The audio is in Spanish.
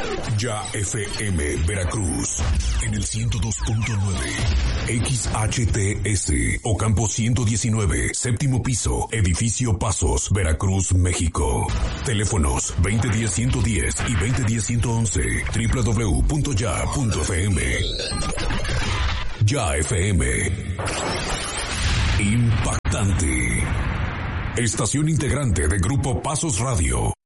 Ya FM Veracruz en el 102.9 XHTS Ocampo 119, séptimo piso, edificio Pasos, Veracruz, México. Teléfonos 2010-110 y 2010-111, www.ya.fm. Ya FM. Impactante. Estación integrante de Grupo Pasos Radio.